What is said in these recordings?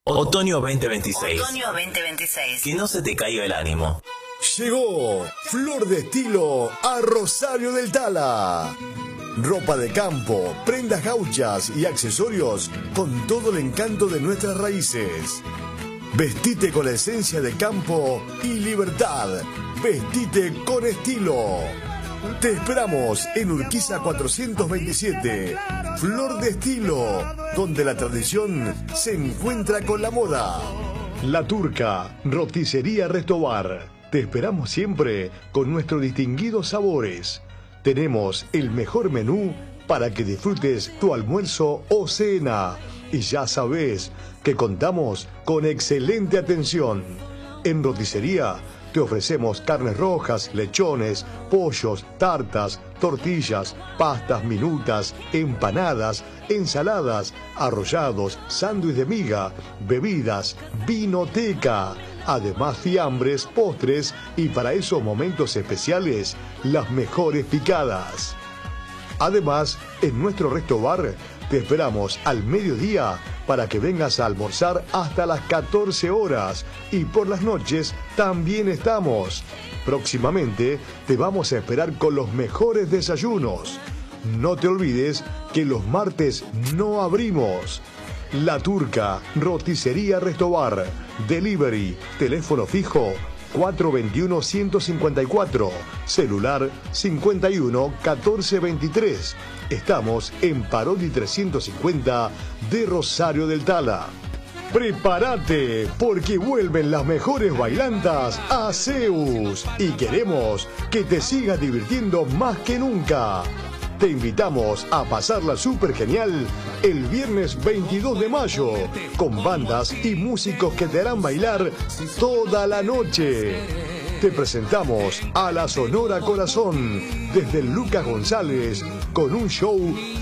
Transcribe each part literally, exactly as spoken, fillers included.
Otoño veinte veintiséis. Otoño veinte veintiséis. Que no se te caiga el ánimo. Llegó Flor de Estilo a Rosario del Tala. Ropa de campo, prendas gauchas y accesorios con todo el encanto de nuestras raíces. Vestite con la esencia de campo y libertad. Vestite con estilo. Te esperamos en Urquiza cuatrocientos veintisiete. Flor de Estilo, donde la tradición se encuentra con la moda. La Turca, roticería Restobar. Te esperamos siempre con nuestros distinguidos sabores. Tenemos el mejor menú para que disfrutes tu almuerzo o cena. Y ya sabes que contamos con excelente atención. En roticería te ofrecemos carnes rojas, lechones, pollos, tartas, tortillas, pastas minutas, empanadas, ensaladas, arrollados, sándwich de miga, bebidas, vinoteca. Además, fiambres, postres y para esos momentos especiales, las mejores picadas. Además, en nuestro resto bar te esperamos al mediodía para que vengas a almorzar hasta las catorce horas y por las noches también estamos. Próximamente te vamos a esperar con los mejores desayunos. No te olvides que los martes no abrimos. La Turca, roticería Restobar, delivery, teléfono fijo cuatro dos uno, uno cinco cuatro, celular cincuenta y uno, catorce veintitrés. Estamos en Parodi trescientos cincuenta de Rosario del Tala. Prepárate, porque vuelven las mejores bailantas a Zeus y queremos que te sigas divirtiendo más que nunca. Te invitamos a pasarla súper genial el viernes veintidós de mayo con bandas y músicos que te harán bailar toda la noche. Te presentamos a la Sonora Corazón desde el Lucas González con un show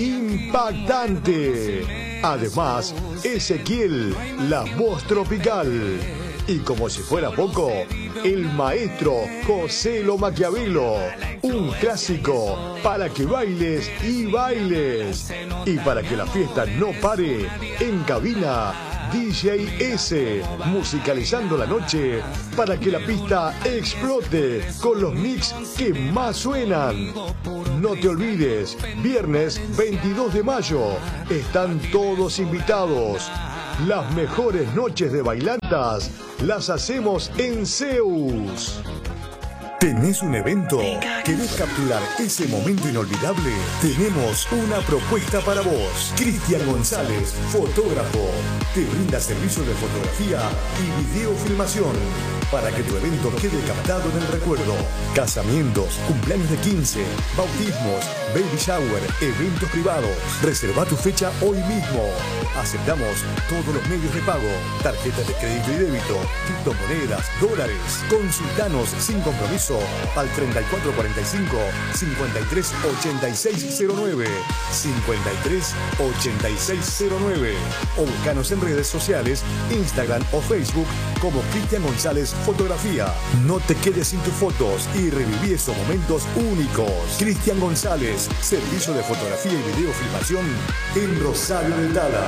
impactante. Además, Ezequiel, la voz tropical. Y como si fuera poco, el maestro José Lo Maquiavelo, un clásico para que bailes y bailes. Y para que la fiesta no pare, en cabina D J S, musicalizando la noche para que la pista explote con los mix que más suenan. No te olvides, viernes veintidós de mayo, están todos invitados. Las mejores noches de bailantas las hacemos en Zeus. ¿Tenés un evento? ¿Querés capturar ese momento inolvidable? Tenemos una propuesta para vos. Cristian González, fotógrafo, te brinda servicios de fotografía y videofilmación para que tu evento quede captado en el recuerdo. Casamientos, cumpleaños de quince, bautismos, baby shower, eventos privados. Reserva tu fecha hoy mismo. Aceptamos todos los medios de pago, tarjetas de crédito y débito, criptomonedas, dólares. Consultanos sin compromiso al treinta y cuatro cuarenta y cinco, cincuenta y tres ochenta y seis cero nueve, cincuenta y tres ochenta y seis cero nueve o buscanos en redes sociales, Instagram o Facebook como Cristian González Fotografía. No te quedes sin tus fotos y reviví esos momentos únicos. Cristian González, servicio de fotografía y videofilmación en Rosario del Tala.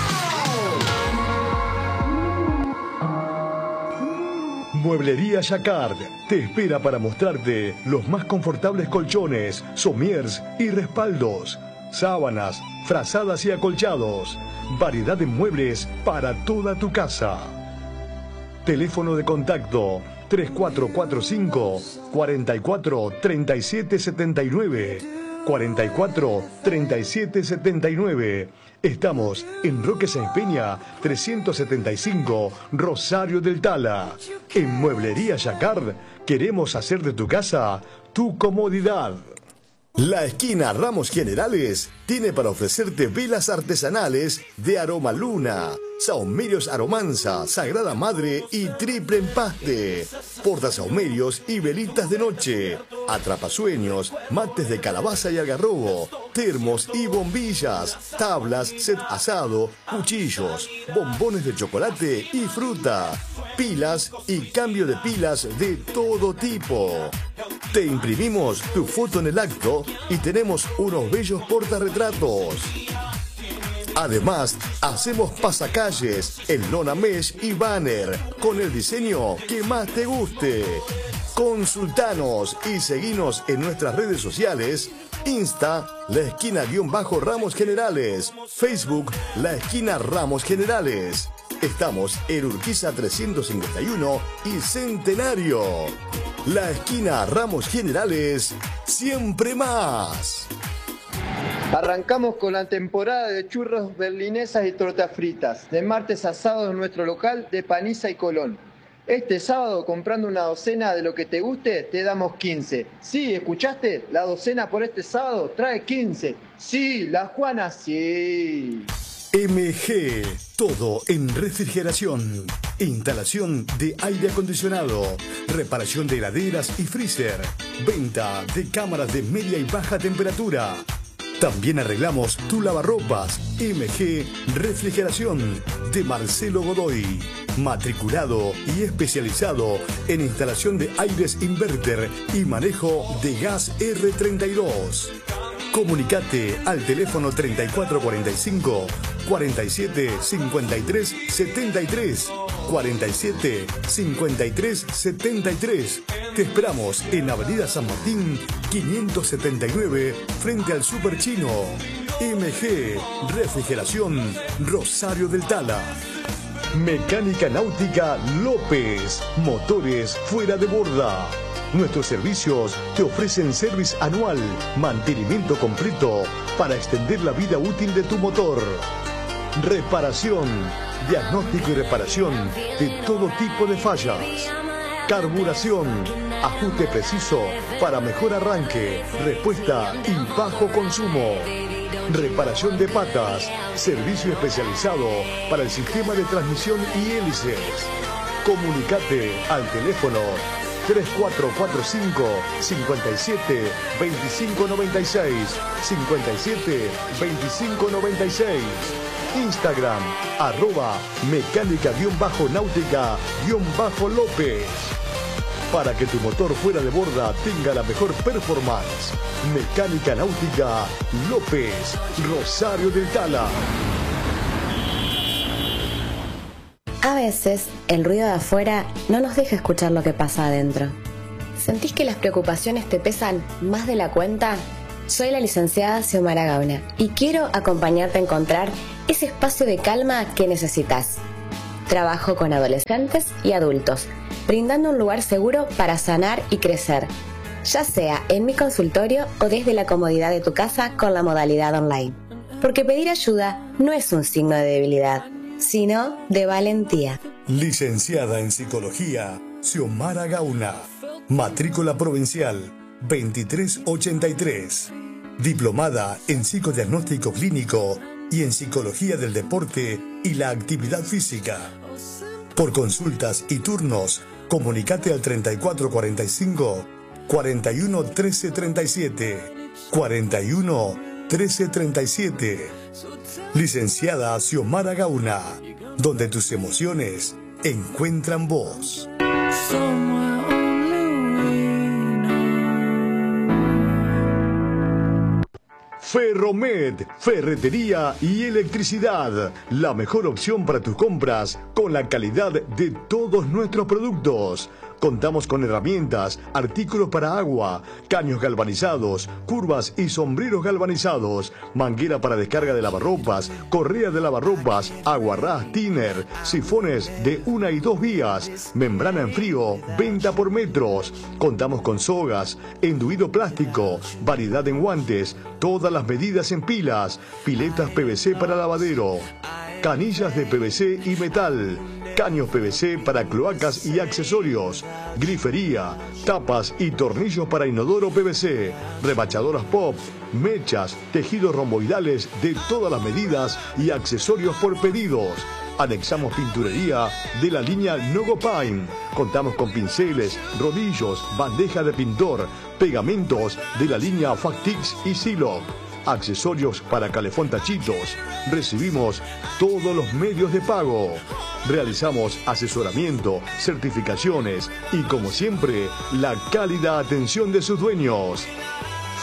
Mueblería Jacquard te espera para mostrarte los más confortables colchones, somiers y respaldos, sábanas, frazadas y acolchados, variedad de muebles para toda tu casa. Teléfono de contacto tres cuatro cuatro cinco, cuarenta y cuatro, treinta y siete setenta y nueve, cuarenta y cuatro, treinta y siete setenta y nueve. Estamos en Roque Sáenz Peña trescientos setenta y cinco, Rosario del Tala. En Mueblería Jacquard queremos hacer de tu casa tu comodidad. La esquina Ramos Generales tiene para ofrecerte velas artesanales de Aromaluna, Saumerios Aromanza, Sagrada Madre y Triple Empaste, portasahumerios y velitas de noche, atrapasueños, mates de calabaza y algarrobo, termos y bombillas, tablas, set asado, cuchillos, bombones de chocolate y fruta, pilas y cambio de pilas de todo tipo. Te imprimimos tu foto en el acto y tenemos unos bellos portarretratos. Además, hacemos pasacalles en lona mesh y banner con el diseño que más te guste. Consultanos y seguinos en nuestras redes sociales: Insta, La Esquina guión bajo Ramos Generales, Facebook, La Esquina Ramos Generales. Estamos en Urquiza trescientos cincuenta y uno y Centenario. La Esquina Ramos Generales, siempre más. Arrancamos con la temporada de churros berlinesas y tortas fritas, de martes a sábado en nuestro local de Paniza y Colón. Este sábado, comprando una docena de lo que te guste, te damos quince. Sí, ¿escuchaste? La docena por este sábado trae quince. Sí, la Juana, sí. M G, todo en refrigeración, instalación de aire acondicionado, reparación de heladeras y freezer, venta de cámaras de media y baja temperatura. También arreglamos tu lavarropas. M G Refrigeración de Marcelo Godoy, matriculado y especializado en instalación de aires inverter y manejo de gas R treinta y dos. Comunicate al teléfono treinta y cuatro cuarenta y cinco, cuarenta y siete cincuenta y tres setenta y tres, cuarenta y siete cincuenta y tres setenta y tres. Te esperamos en Avenida San Martín quinientos setenta y nueve frente al Super Chino. M G Refrigeración Rosario del Tala. Mecánica Náutica López, motores fuera de borda. Nuestros servicios te ofrecen service anual, mantenimiento completo para extender la vida útil de tu motor. Reparación, diagnóstico y reparación de todo tipo de fallas. Carburación, ajuste preciso para mejor arranque, respuesta y bajo consumo. Reparación de patas, servicio especializado para el sistema de transmisión y hélices. Comunicate al teléfono tres cuatro cuatro cinco, cinco siete, dos cinco nueve seis, cinco siete, dos cinco nueve seis. Instagram, arroba mecánica-náutica-lópez. Para que tu motor fuera de borda tenga la mejor performance. Mecánica Náutica López, Rosario del Tala. A veces, el ruido de afuera no nos deja escuchar lo que pasa adentro. ¿Sentís que las preocupaciones te pesan más de la cuenta? Soy la licenciada Xiomara Gauna y quiero acompañarte a encontrar ese espacio de calma que necesitas. Trabajo con adolescentes y adultos, brindando un lugar seguro para sanar y crecer, ya sea en mi consultorio o desde la comodidad de tu casa con la modalidad online. Porque pedir ayuda no es un signo de debilidad, sino de valentía. Licenciada en Psicología, Xiomara Gauna. Matrícula provincial veintitrés ochenta y tres. Diplomada en Psicodiagnóstico Clínico y en Psicología del Deporte y la Actividad Física. Por consultas y turnos, comunicate al treinta y cuatro cuarenta y cinco, cuarenta y uno trece treinta y siete. cuarenta y uno trece treinta y siete. Licenciada Xiomara Gauna, donde tus emociones encuentran voz. Ferromed, ferretería y electricidad. La mejor opción para tus compras con la calidad de todos nuestros productos. Contamos con herramientas, artículos para agua, caños galvanizados, curvas y sombreros galvanizados, manguera para descarga de lavarropas, correa de lavarropas, aguarrás thinner, sifones de una y dos vías, membrana en frío, venta por metros. Contamos con sogas, enduido plástico, variedad en guantes, todas las medidas en pilas, piletas P V C para lavadero, canillas de P V C y metal, caños P V C para cloacas y accesorios, grifería, tapas y tornillos para inodoro P V C, rebachadoras pop, mechas, tejidos romboidales de todas las medidas y accesorios por pedidos. Anexamos pinturería de la línea Nogo Paint. Contamos con pinceles, rodillos, bandeja de pintor, pegamentos de la línea Factix y Siloc. Accesorios para calefón tachitos. Recibimos todos los medios de pago. Realizamos asesoramiento, certificaciones y, como siempre, la cálida atención de sus dueños.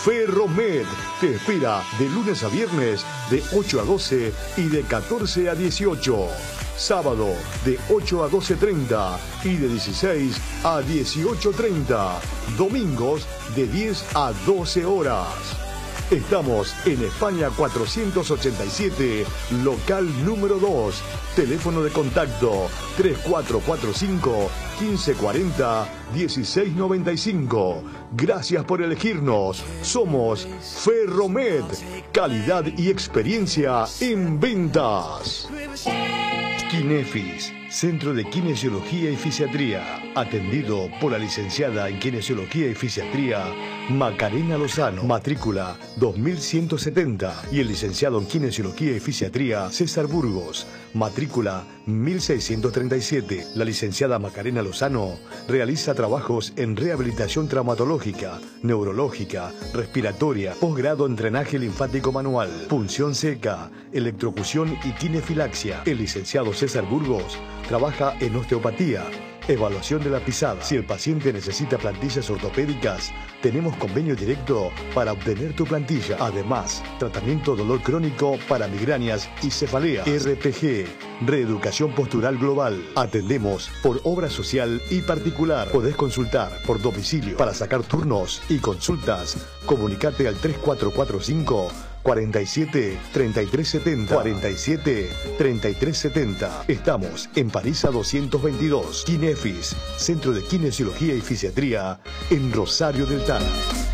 Ferromed te espera de lunes a viernes de ocho a doce y de catorce a dieciocho. Sábado de ocho a doce treinta y de dieciséis a dieciocho treinta. Domingos de diez a doce horas. Estamos en España cuatrocientos ochenta y siete, local número dos. Teléfono de contacto tres cuatro cuatro cinco, quince cuarenta, dieciséis noventa y cinco. Gracias por elegirnos. Somos Ferromed. Calidad y experiencia en ventas. Kinefis, Centro de Kinesiología y Fisiatría, atendido por la licenciada en Kinesiología y Fisiatría, Macarena Lozano, matrícula dos mil ciento setenta, y el licenciado en Kinesiología y Fisiatría, César Burgos, matrícula mil seiscientos treinta y siete. La licenciada Macarena Lozano realiza trabajos en rehabilitación traumatológica, neurológica, respiratoria, posgrado en drenaje linfático manual, punción seca, electrocución y kinefilaxia. El licenciado César Burgos trabaja en osteopatía, evaluación de la pisada. Si el paciente necesita plantillas ortopédicas, tenemos convenio directo para obtener tu plantilla. Además, tratamiento dolor crónico para migrañas y cefalea. R P G, reeducación postural global. Atendemos por obra social y particular. Podés consultar por domicilio. Para sacar turnos y consultas, comunicate al tres cuatro cuatro cinco, cuarenta y siete, treinta y tres setenta. cuarenta y siete, treinta y tres setenta. Estamos en Parisa doscientos veintidós. Kinefis, Centro de Kinesiología y Fisiatría, en Rosario del Tala.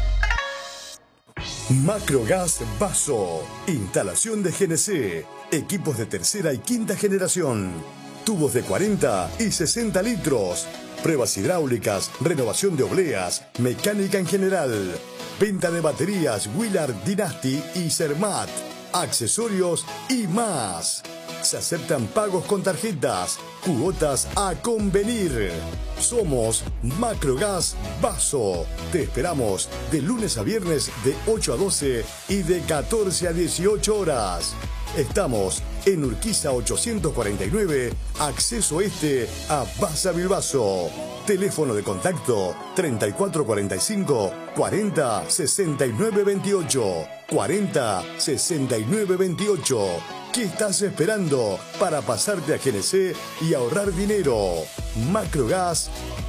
Macrogas Vaso. Instalación de G N C. Equipos de tercera y quinta generación. Tubos de cuarenta y sesenta litros. Pruebas hidráulicas, renovación de obleas, mecánica en general. Venta de baterías Willard Dynasty y Zermatt. Accesorios y más. Se aceptan pagos con tarjetas. Cuotas a convenir. Somos Macrogas Vaso. Te esperamos de lunes a viernes de ocho a doce y de catorce a dieciocho horas. Estamos en Urquiza ochocientos cuarenta y nueve, acceso este a Baza Bilbaso. Teléfono de contacto treinta y cuatro cuarenta y cinco, cuarenta, sesenta y nueve veintiocho. cuarenta, sesenta y nueve veintiocho. ¿Qué estás esperando para pasarte a G N C y ahorrar dinero? Macrogas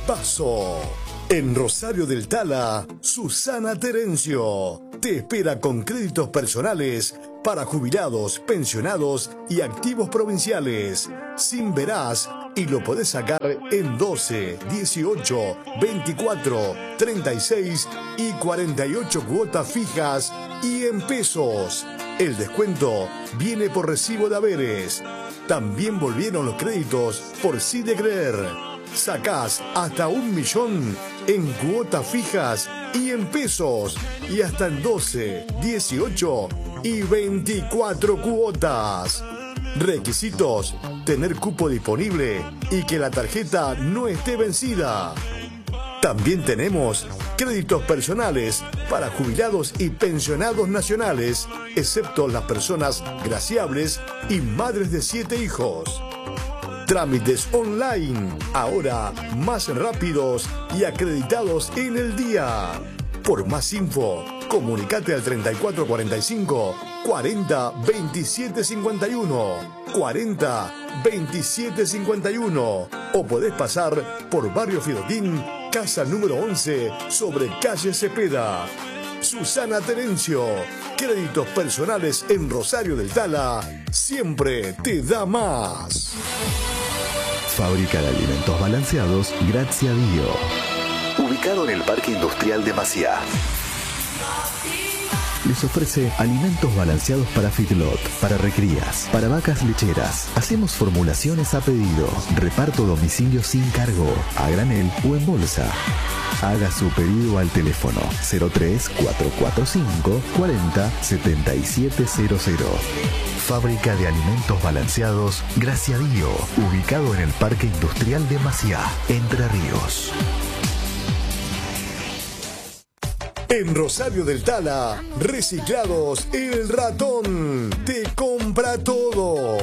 Vaso. En Rosario del Tala, Susana Terencio te espera con créditos personales para jubilados, pensionados y activos provinciales. Sin verás y lo podés sacar en doce, dieciocho, veinticuatro, treinta y seis y cuarenta y ocho cuotas fijas y en pesos. El descuento viene por recibo de haberes. También volvieron los créditos por sí de creer. Sacás hasta un millón en cuotas fijas y en pesos y hasta en doce, dieciocho y veinticuatro cuotas. Requisitos: tener cupo disponible y que la tarjeta no esté vencida. También tenemos créditos personales para jubilados y pensionados nacionales, excepto las personas graciables y madres de siete hijos. Trámites online, ahora más rápidos y acreditados en el día. Por más info, comunicate al treinta y cuatro cuarenta y cinco, cuarenta, veintisiete cincuenta y uno, cuarenta, veintisiete cincuenta y uno, o podés pasar por Barrio Fidoquín, casa número once, sobre calle Cepeda. Susana Terencio, créditos personales en Rosario del Tala, siempre te da más. Fábrica de alimentos balanceados Grazia Dio, ubicado en el Parque Industrial de Maciá. Les ofrece alimentos balanceados para feedlot, para recrías, para vacas lecheras. Hacemos formulaciones a pedido, reparto domicilio sin cargo, a granel o en bolsa. Haga su pedido al teléfono cero tres, cuatro cuatro cinco, cuarenta, setenta y siete cero cero. Fábrica de alimentos balanceados Grazia Dio, ubicado en el Parque Industrial de Maciá, Entre Ríos. En Rosario del Tala, Reciclados El Ratón te compra todo.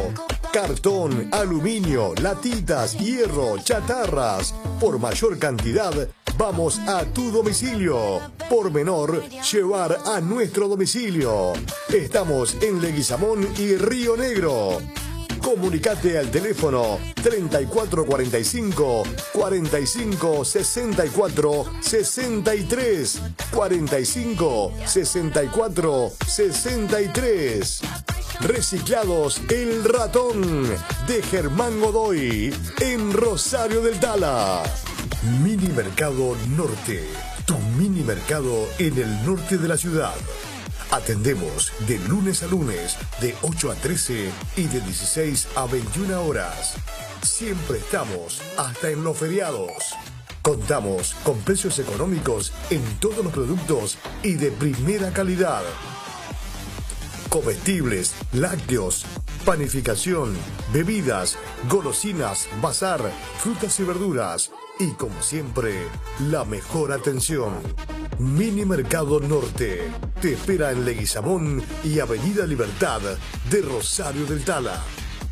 Cartón, aluminio, latitas, hierro, chatarras. Por mayor cantidad, Vamos a tu domicilio. Por menor, llevar a nuestro domicilio. Estamos en Leguizamón y Río Negro. Comunicate al teléfono treinta y cuatro cuarenta y cinco, cuarenta y cinco sesenta y cuatro sesenta y tres, cuarenta y cinco sesenta y cuatro sesenta y tres. Reciclados El Ratón de Germán Godoy en Rosario del Tala. Mini Mercado Norte, tu mini mercado en el norte de la ciudad. Atendemos de lunes a lunes, de ocho a trece y de dieciséis a veintiuna horas. Siempre estamos, hasta en los feriados. Contamos con precios económicos en todos los productos y de primera calidad. Comestibles, lácteos, panificación, bebidas, golosinas, bazar, frutas y verduras. Y como siempre, la mejor atención. Mini Mercado Norte te espera en Leguizamón y Avenida Libertad de Rosario del Tala.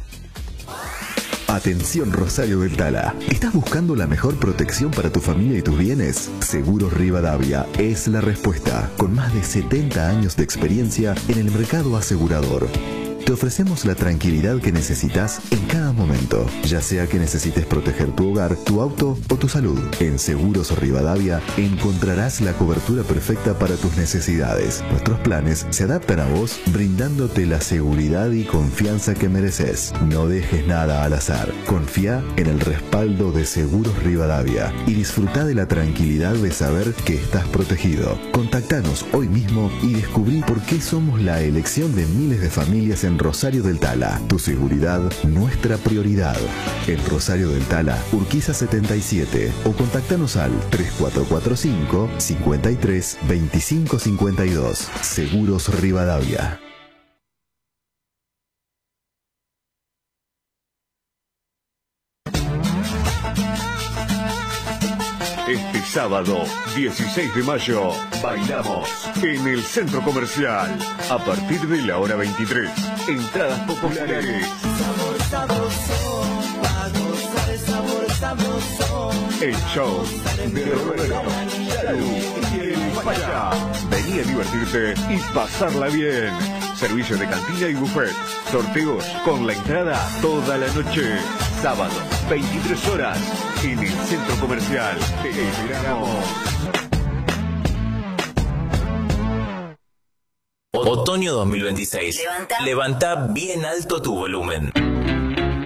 Atención Rosario del Tala. ¿Estás buscando la mejor protección para tu familia y tus bienes? Seguros Rivadavia es la respuesta. Con más de setenta años de experiencia en el mercado asegurador. Te ofrecemos la tranquilidad que necesitas en cada momento, ya sea que necesites proteger tu hogar, tu auto o tu salud. En Seguros Rivadavia encontrarás la cobertura perfecta para tus necesidades. Nuestros planes se adaptan a vos, brindándote la seguridad y confianza que mereces. No dejes nada al azar. Confía en el respaldo de Seguros Rivadavia y disfruta de la tranquilidad de saber que estás protegido. Contactanos hoy mismo y descubrí por qué somos la elección de miles de familias en Rosario del Tala. Tu seguridad, nuestra prioridad. En Rosario del Tala, Urquiza setenta y siete o contactanos al tres cuatro cuatro cinco, cincuenta y tres, veinticinco cincuenta y dos. Seguros Rivadavia. Este sábado, dieciséis de mayo, bailamos en el Centro Comercial a partir de la hora veintitrés. Entradas populares. El show de Roberto, Yalu y el Paya. Vení a divertirte y pasarla bien. Servicio de cantina y buffet. Sorteos con la entrada toda la noche. Sábado, veintitrés horas, en el Centro Comercial. Te esperamos. Otoño dos mil veintiséis. Levanta. Levanta bien alto tu volumen.